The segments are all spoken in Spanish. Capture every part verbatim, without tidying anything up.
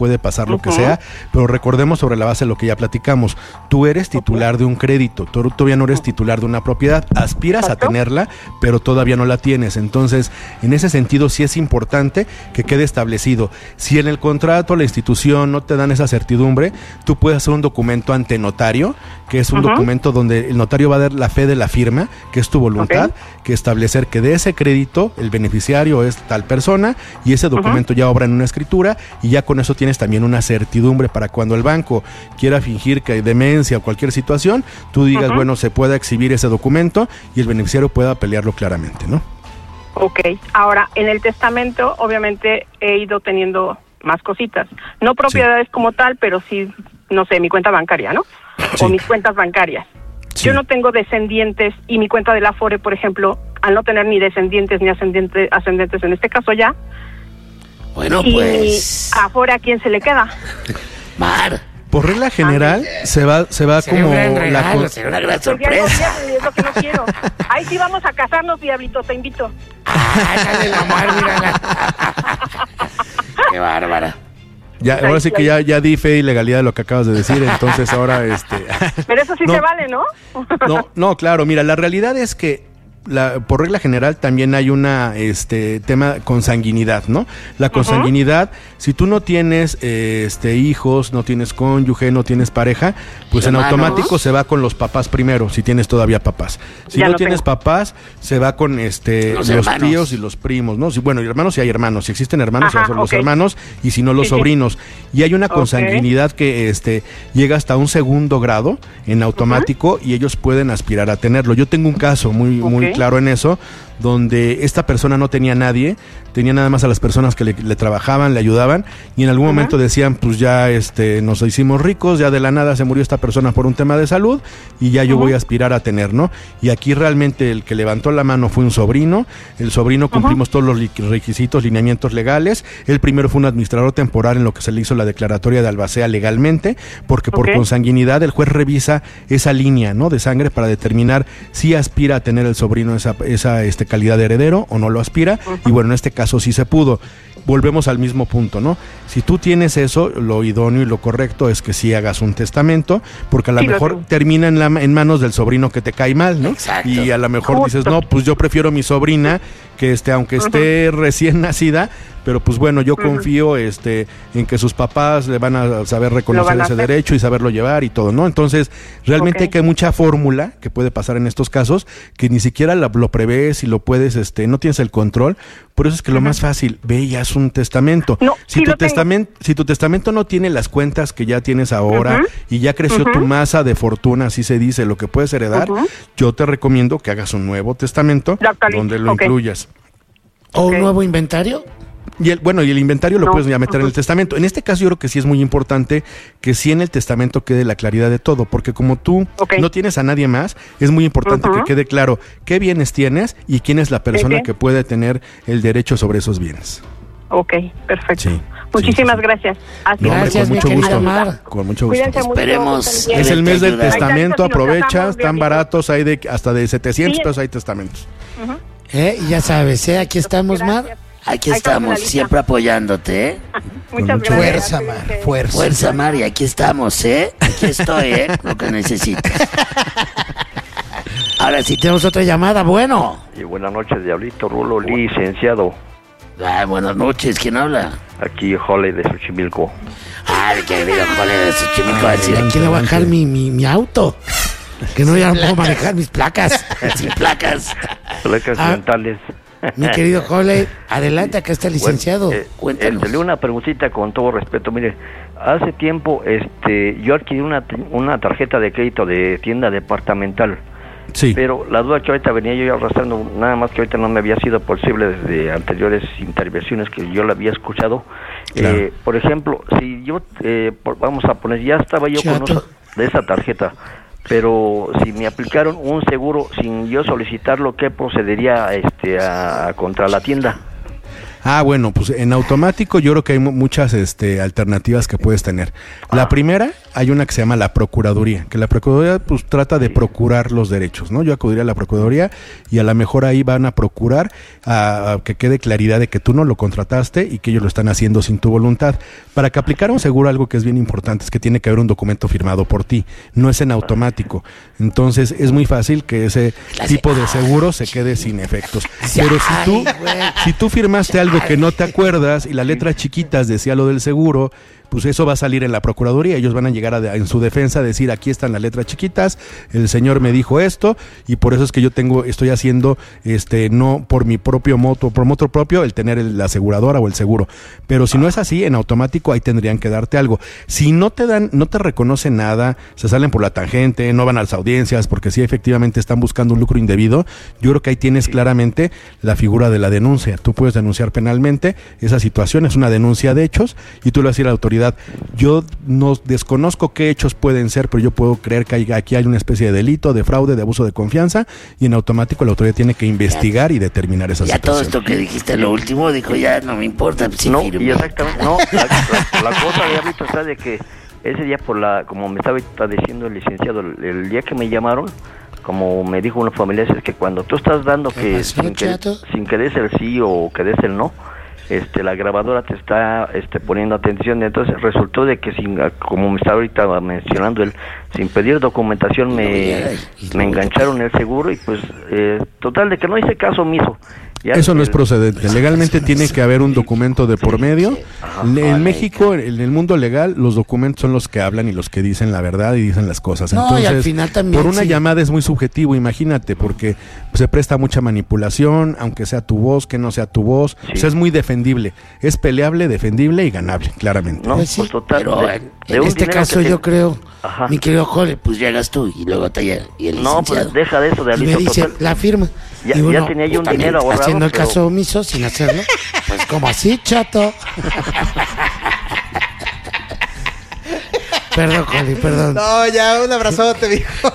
puede pasar lo uh-huh. que sea, pero recordemos sobre la base de lo que ya platicamos, tú eres titular de un crédito, tú todavía no eres titular de una propiedad, aspiras ¿Exacto? a tenerla, pero todavía no la tienes, entonces en ese sentido sí es importante que quede establecido, si en el contrato la institución no te dan esa certidumbre, tú puedes hacer un documento ante notario, que es un uh-huh. documento donde el notario va a dar la fe de la firma, que es tu voluntad, okay. que establecer que de ese crédito el beneficiario es tal persona y ese documento uh-huh. ya obra en una escritura y ya con eso tienes también una certidumbre para cuando el banco quiera fingir que hay demencia o cualquier situación, tú digas, uh-huh. bueno, se pueda exhibir ese documento y el beneficiario pueda pelearlo claramente, ¿no? Ok, ahora, en el testamento, obviamente, he ido teniendo más cositas, no propiedades sí. como tal, pero sí, no sé, mi cuenta bancaria, ¿no? Sí. O mis cuentas bancarias. Sí. Yo no tengo descendientes y mi cuenta del Afore, por ejemplo, al no tener ni descendientes ni ascendientes, ascendentes en este caso ya, bueno, y pues... Afore, ¿a quién se le queda? Mar. Por regla general, ah, se va se va sería como... un gran regalo, la... sería una gran pues sorpresa. Ya, es lo que no quiero. Ahí sí vamos a casarnos, diablito, te invito. Ah, dale la Mar, mírala. Qué bárbara. Ya, ahora sí que ya, ya di fe y legalidad de lo que acabas de decir, entonces ahora este... Pero eso sí no, se vale, ¿no? No, no, claro, mira, la realidad es que La, por regla general también hay una este tema consanguinidad, ¿no? La consanguinidad, uh-huh. si tú no tienes eh, este hijos, no tienes cónyuge, no tienes pareja, pues en hermanos. automático se va con los papás primero, si tienes todavía papás. Si ya no, no tienes tengo. papás, se va con este los, los hermanos. tíos y los primos, ¿no? Si, bueno, hermanos si hay hermanos, si existen hermanos, Ajá, son okay. los hermanos y si no los sí, sobrinos. Sí. Y hay una consanguinidad okay. que este llega hasta un segundo grado en automático uh-huh. y ellos pueden aspirar a tenerlo. Yo tengo un caso muy okay. muy claro en eso, donde esta persona no tenía nadie, tenía nada más a las personas que le, le trabajaban, le ayudaban, y en algún uh-huh. momento decían, pues ya este nos hicimos ricos, ya de la nada se murió esta persona por un tema de salud, y ya yo uh-huh. voy a aspirar a tener, ¿no? Y aquí realmente el que levantó la mano fue un sobrino, el sobrino cumplimos uh-huh. todos los li- requisitos, lineamientos legales, el primero fue un administrador temporal en lo que se le hizo la declaratoria de albacea legalmente, porque por okay. consanguinidad el juez revisa esa línea, ¿no? De sangre para determinar si aspira a tener el sobrino esa, esa este, calidad de heredero o no lo aspira, uh-huh. y bueno, en este caso sí se pudo. Volvemos al mismo punto, ¿no? Si tú tienes eso, lo idóneo y lo correcto es que sí hagas un testamento, porque a lo sí, mejor lo termina en, la, en manos del sobrino que te cae mal, ¿no? Exacto. Y a lo mejor Justo. dices, no, pues yo prefiero a mi sobrina, que este, aunque uh-huh. esté recién nacida, pero pues bueno, yo uh-huh. confío este en que sus papás le van a saber reconocer ese hacer. derecho y saberlo llevar y todo, ¿no? Entonces, realmente okay. hay que hay mucha fórmula que puede pasar en estos casos, que ni siquiera la, lo prevés y lo puedes, este, no tienes el control. Por eso es que uh-huh. lo más fácil, ve y haz un testamento. No, si sí tu testamento, si tu testamento no tiene las cuentas que ya tienes ahora uh-huh. y ya creció uh-huh. tu masa de fortuna, así se dice, lo que puedes heredar, uh-huh. yo te recomiendo que hagas un nuevo testamento donde lo okay. incluyas. ¿O okay. un nuevo inventario? Y el, bueno, y el inventario lo no. puedes ya meter uh-huh. en el testamento. En este caso yo creo que sí es muy importante que sí en el testamento quede la claridad de todo, porque como tú okay. no tienes a nadie más, es muy importante uh-huh. que quede claro qué bienes tienes y quién es la persona sí, sí. que puede tener el derecho sobre esos bienes. Ok, perfecto. Sí, Muchísimas sí, sí. gracias. Así no, gracias, hombre, con mi mucho querida gusto. Mar. Con mucho gusto. Cuídense mucho. Esperemos. Es el mes del testamento, aprovecha, están bien. baratos, hay de hasta de setecientos sí. pesos hay testamentos. Uh-huh. ¿Eh? Y ya sabes, ¿eh? Aquí estamos, gracias. Mar. Aquí estamos, siempre apoyándote, ¿eh? Muchas gracias. Fuerza, Mar, fuerza. Fuerza, Mar, y aquí estamos, ¿eh? Aquí estoy, ¿eh? Lo que necesites. Ahora sí tenemos otra llamada, bueno. Y buenas noches, Diablito, Rulo, licenciado. Ah, buenas noches, ¿quién habla? Aquí, Jole de Xochimilco. Ah, el querido Jole de Xochimilco. Ah, decir, quiero bajar mi, mi, mi auto. Que no ya no puedo manejar mis placas. Sin placas. Placas ah, mentales. Mi querido Jole, adelante, acá está el licenciado. Bueno, eh, Cuéntanos. Este, una preguntita con todo respeto. Mire, hace tiempo este, yo adquirí una, una tarjeta de crédito de tienda departamental. Sí. Pero la duda que ahorita venía yo arrastrando, nada más que ahorita no me había sido posible desde anteriores intervenciones que yo la había escuchado. Claro. Eh, por ejemplo, si yo, eh, por, vamos a poner, ya estaba yo Chato. con uso de esa tarjeta, pero si me aplicaron un seguro sin yo solicitarlo, ¿qué procedería este a, contra la tienda? Ah, bueno, pues en automático yo creo que hay muchas este, alternativas que puedes tener. La primera, hay una que se llama la Procuraduría, que la Procuraduría pues trata de procurar los derechos, ¿no? Yo acudiría a la Procuraduría y a lo mejor ahí van a procurar a, a que quede claridad de que tú no lo contrataste y que ellos lo están haciendo sin tu voluntad. Para que aplicara un seguro, algo que es bien importante es que tiene que haber un documento firmado por ti, no es en automático. Entonces es muy fácil que ese tipo de seguro se quede sin efectos. Pero si tú, si tú firmaste algo que no te acuerdas y las letras chiquitas decía lo del seguro, pues eso va a salir en la Procuraduría. Ellos van a llegar a, en su defensa a decir, aquí están las letras chiquitas, el señor me dijo esto y por eso es que yo tengo, estoy haciendo este no por mi propio moto, por moto propio, el tener el, la aseguradora o el seguro. Pero si no es así, en automático ahí tendrían que darte algo. Si no te dan, no te reconocen nada, se salen por la tangente, no van a las audiencias, porque si efectivamente están buscando un lucro indebido, yo creo que ahí tienes claramente la figura de la denuncia. Tú puedes denunciar penalmente esa situación, es una denuncia de hechos y tú le vas a decir a la autoridad. Yo no desconozco qué hechos pueden ser, pero yo puedo creer que hay, aquí hay una especie de delito, de fraude, de abuso de confianza, y en automático la autoridad tiene que investigar y determinar esa ya situación. Ya todo esto que dijiste, lo último, dijo, ya no me importa. Si no, y exactamente, no, la, la, la cosa de árbitro está de que ese día por la, como me estaba diciendo el licenciado, el, el día que me llamaron, como me dijo una familia, es que cuando tú estás dando que sin, que sin que des el sí o que des el no, este la grabadora te está este poniendo atención, entonces resultó de que sin, como me estaba ahorita mencionando él, sin pedir documentación me, me engancharon el seguro y pues eh, total de que no hice caso omiso. Ya Eso el, no es procedente. Legalmente tiene que haber un documento de por medio. Ajá, en vale, México, en el mundo legal, los documentos son los que hablan y los que dicen la verdad y dicen las cosas. No, Entonces, y al final también, por una sí. llamada es muy subjetivo, imagínate, porque se presta mucha manipulación, aunque sea tu voz, que no sea tu voz. Sí. O sea, es muy defendible. Es peleable, defendible y ganable, claramente. No, pues sí, pues total. Pero de, en, de en este caso yo creo, Ajá. mi querido Jorge, pues llegas tú y luego te llega y el No, licenciado. pues deja de eso de y me dice, total. la firma. Ya, y uno, ya tenía yo un dinero ahorrado. Haciendo el pero... caso omiso sin hacerlo. Pues como así, chato. Perdón, Joli, perdón. No, ya, un abrazote, viejo.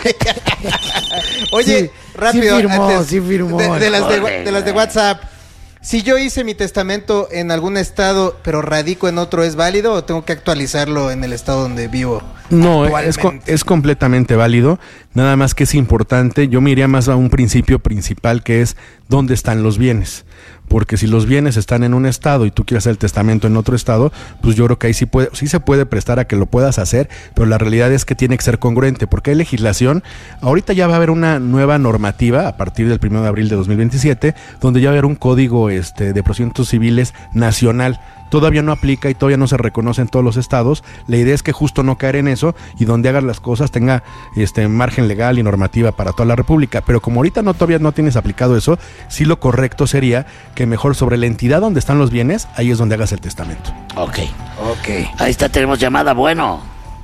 Oye, sí, rápido. Sí firmó, antes, sí firmó. De, de, las de, Joder, de las de WhatsApp. Si yo hice mi testamento en algún estado, pero radico en otro, ¿es válido o tengo que actualizarlo en el estado donde vivo? No, es, es completamente válido, nada más que es importante, yo me iría más a un principio principal que es dónde están los bienes, porque si los bienes están en un estado y tú quieres hacer el testamento en otro estado, pues yo creo que ahí sí, puede, sí se puede prestar a que lo puedas hacer, pero la realidad es que tiene que ser congruente, porque hay legislación, ahorita ya va a haber una nueva normativa a partir del primero de abril de dos mil veintisiete, donde ya va a haber un código este, de procedimientos civiles nacional. Todavía no aplica y todavía no se reconoce en todos los estados. La idea es que justo no caer en eso y donde hagas las cosas tenga este margen legal y normativa para toda la república. Pero como ahorita no todavía no tienes aplicado eso, sí lo correcto sería que mejor sobre la entidad donde están los bienes, ahí es donde hagas el testamento. Ok, ok. Ahí está, tenemos llamada, bueno.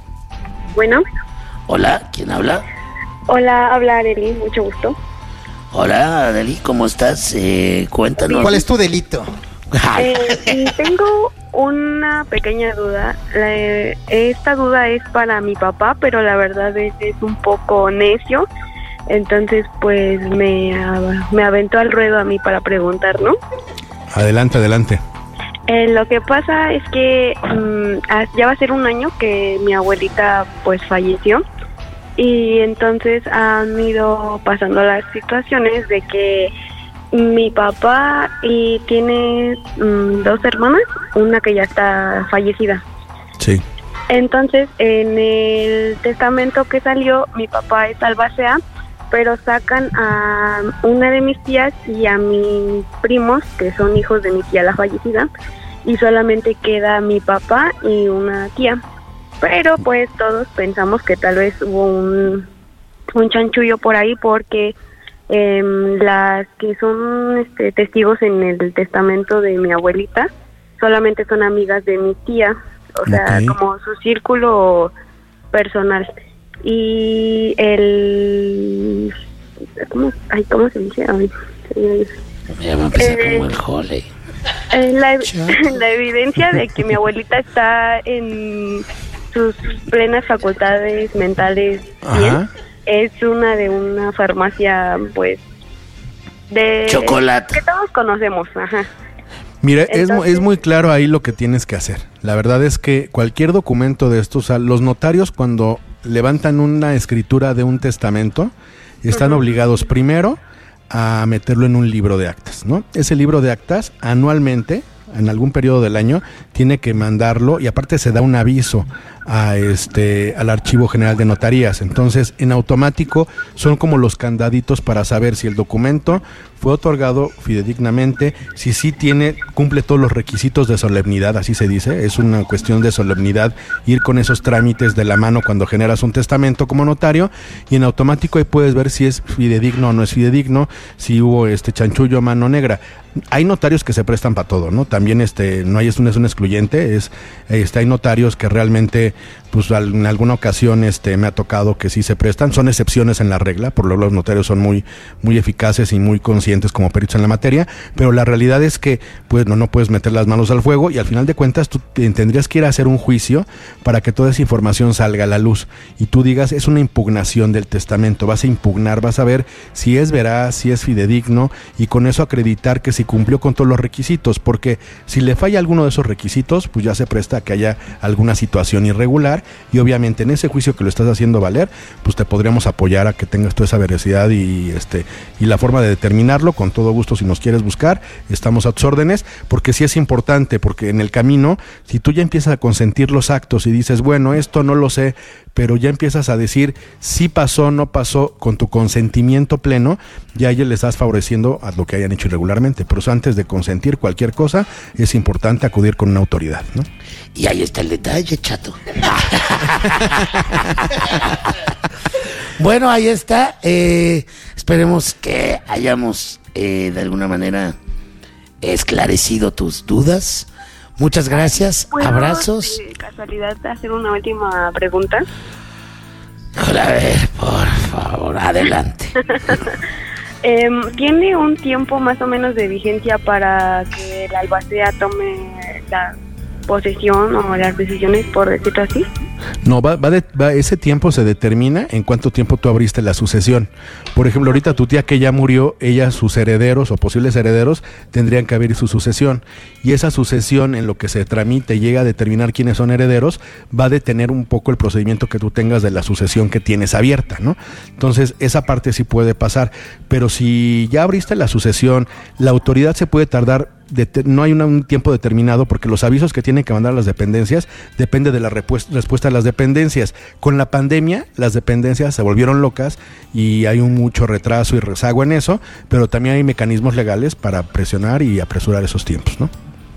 Bueno. Hola, ¿quién habla? Hola, habla Arely, mucho gusto. Hola, Arely, ¿cómo estás? Eh, cuéntanos. ¿Cuál es tu delito? Eh, tengo una pequeña duda. La, esta duda es para mi papá, pero la verdad es, es un poco necio. Entonces, pues me, me aventó al ruedo a mí para preguntar, ¿no? Adelante, adelante. Eh, lo que pasa es que um, ya va a ser un año que mi abuelita pues falleció. Y entonces han ido pasando las situaciones de que mi papá y tiene um, dos hermanas, una que ya está fallecida. Sí. Entonces, en el testamento que salió, mi papá es albacea, pero sacan a una de mis tías y a mis primos, que son hijos de mi tía la fallecida, y solamente queda mi papá y una tía. Pero pues todos pensamos que tal vez hubo un, un chanchullo por ahí porque Eh, las que son este, testigos en el testamento de mi abuelita solamente son amigas de mi tía, o sea, okay, como su círculo personal. Y el ¿cómo, ay, ¿cómo se dice? Ay, ya me empecé eh, como el jole. Eh, la, la evidencia de que mi abuelita está en sus plenas facultades mentales bien. Ajá. Es una de una farmacia, pues, de... Chocolate. Que todos conocemos, ajá. Mira, Entonces, es, es muy claro ahí lo que tienes que hacer. La verdad es que cualquier documento de estos, o sea, los notarios cuando levantan una escritura de un testamento, están uh-huh. obligados primero a meterlo en un libro de actas, ¿no? Ese libro de actas anualmente, en algún periodo del año, tiene que mandarlo y aparte se da un aviso a este al Archivo General de Notarías. Entonces, en automático son como los candaditos para saber si el documento fue otorgado fidedignamente, si sí tiene, cumple todos los requisitos de solemnidad, así se dice, es una cuestión de solemnidad ir con esos trámites de la mano cuando generas un testamento como notario, y en automático ahí puedes ver si es fidedigno o no es fidedigno, si hubo este chanchullo a mano negra. Hay notarios que se prestan para todo, ¿no? También este no hay es un, es un excluyente, es este hay notarios que realmente pues al, en alguna ocasión este me ha tocado que sí se prestan, son excepciones en la regla, por lo menos los notarios son muy muy eficaces y muy conscientes como peritos en la materia, pero la realidad es que pues no no puedes meter las manos al fuego y al final de cuentas tú tendrías que ir a hacer un juicio para que toda esa información salga a la luz y tú digas es una impugnación del testamento, vas a impugnar, vas a ver si es veraz, si es fidedigno y con eso acreditar que si cumplió con todos los requisitos, porque si le falla alguno de esos requisitos, pues ya se presta a que haya alguna situación irregular y obviamente en ese juicio que lo estás haciendo valer, pues te podríamos apoyar a que tengas toda esa veracidad y este y la forma de determinarlo, con todo gusto si nos quieres buscar, estamos a tus órdenes, porque sí es importante, porque en el camino, si tú ya empiezas a consentir los actos y dices, bueno, esto no lo sé, pero ya empiezas a decir si pasó, no pasó, con tu consentimiento pleno, ya a ellos les estás favoreciendo a lo que hayan hecho irregularmente. Por eso antes de consentir cualquier cosa, es importante acudir con una autoridad, ¿no? Y ahí está el detalle, chato. Bueno, ahí está. Eh, esperemos que hayamos eh, de alguna manera esclarecido tus dudas. Muchas gracias, abrazos. De casualidad, hacer una última pregunta. A ver, por favor, adelante. eh, ¿Tiene un tiempo más o menos de vigencia para que el albacea tome la posesión o las decisiones, por decirlo así? No, va, va, de, va ese tiempo se determina en cuánto tiempo tú abriste la sucesión. Por ejemplo, ahorita tu tía que ya murió, ella, sus herederos o posibles herederos tendrían que abrir su sucesión, y esa sucesión en lo que se tramite y llega a determinar quiénes son herederos, va a detener un poco el procedimiento que tú tengas de la sucesión que tienes abierta, ¿no? Entonces, esa parte sí puede pasar, pero si ya abriste la sucesión, la autoridad se puede tardar. De, no hay una, un tiempo determinado porque los avisos que tienen que mandar las dependencias depende de la repuest, respuesta de las dependencias. Con la pandemia las dependencias se volvieron locas y hay un mucho retraso y rezago en eso, pero también hay mecanismos legales para presionar y apresurar esos tiempos, ¿no?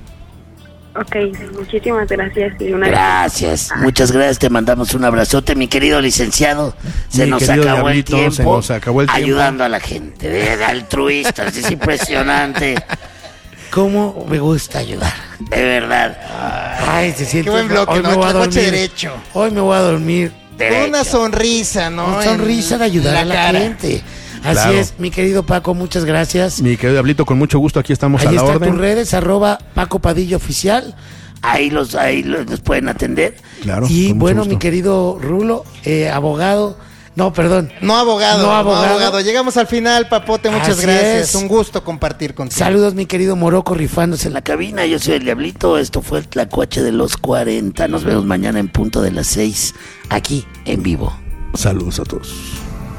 Ok, muchísimas gracias. Y una gracias, ah. muchas gracias, te mandamos un abrazote, mi querido licenciado. Se, mi nos, acabó el tiempo, se nos acabó el tiempo ayudando a la gente, de, de altruistas, es impresionante. ¿Cómo me gusta ayudar? De verdad. Ay, se siente. Qué buen bloque, hoy ¿no? Me voy a dormir derecho. Hoy me voy a dormir derecho. Con una sonrisa, ¿no? Una sonrisa de ayudar la a la cara. gente. Así claro. es, mi querido Paco, muchas gracias. Mi querido Diablito, con mucho gusto, aquí estamos ahí a la orden. Ahí están tus redes, arroba Paco Padilla Oficial. Ahí los, ahí los, los pueden atender. Claro. Y bueno, mi querido Rulo, eh, abogado. No, perdón. No abogado, no abogado. No abogado. Llegamos al final, Papote, muchas Así gracias. Es. Un gusto compartir contigo. Saludos, mi querido Morocco, rifándose en la cabina. Yo soy el Diablito. Esto fue el Tlacuache de los cuarenta. Nos vemos mañana en punto de las seis, aquí en vivo. Saludos a todos.